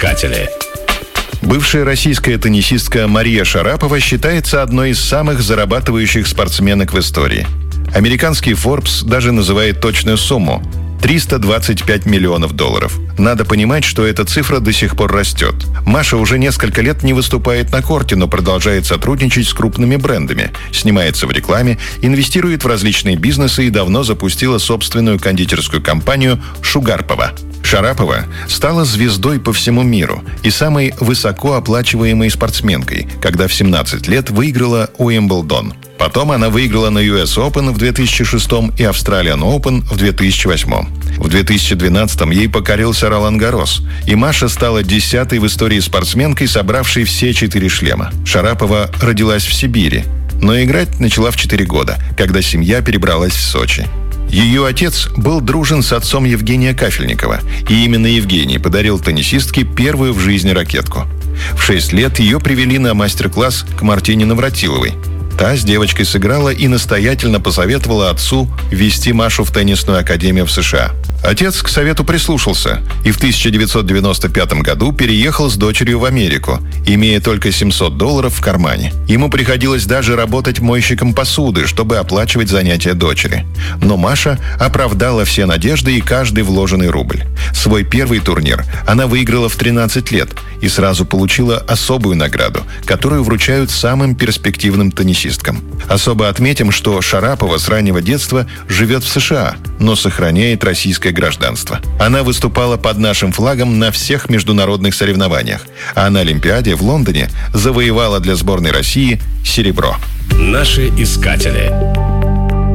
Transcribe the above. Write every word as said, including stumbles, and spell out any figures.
Искатели. Бывшая российская теннисистка Мария Шарапова считается одной из самых зарабатывающих спортсменок в истории. Американский Forbes даже называет точную сумму – триста двадцать пять миллионов долларов. Надо понимать, что эта цифра до сих пор растет. Маша уже несколько лет не выступает на корте, но продолжает сотрудничать с крупными брендами, снимается в рекламе, инвестирует в различные бизнесы и давно запустила собственную кондитерскую компанию «Шугарпова». Шарапова стала звездой по всему миру и самой высокооплачиваемой спортсменкой, когда в семнадцать лет выиграла Уимблдон. Потом она выиграла на ю эс Open в две тысячи шестом и Australian Open в две тысячи восьмом. В две тысячи двенадцатом ей покорился Ролан Гаррос, и Маша стала десятой в истории спортсменкой, собравшей все четыре шлема. Шарапова родилась в Сибири, но играть начала в четыре года, когда семья перебралась в Сочи. Ее отец был дружен с отцом Евгения Кафельникова, и именно Евгений подарил теннисистке первую в жизни ракетку. В шесть лет ее привели на мастер-класс к Мартине Навратиловой. Та с девочкой сыграла и настоятельно посоветовала отцу ввести Машу в теннисную академию в США. Отец к совету прислушался и в тысяча девятьсот девяносто пятом году переехал с дочерью в Америку, имея только семьсот долларов в кармане. Ему приходилось даже работать мойщиком посуды, чтобы оплачивать занятия дочери. Но Маша оправдала все надежды и каждый вложенный рубль. Свой первый турнир она выиграла в тринадцать лет и сразу получила особую награду, которую вручают самым перспективным теннисисткам. Особо отметим, что Шарапова с раннего детства живет в США, но сохраняет российское гражданство. Она выступала под нашим флагом на всех международных соревнованиях, а на Олимпиаде в Лондоне завоевала для сборной России серебро. Наши искатели.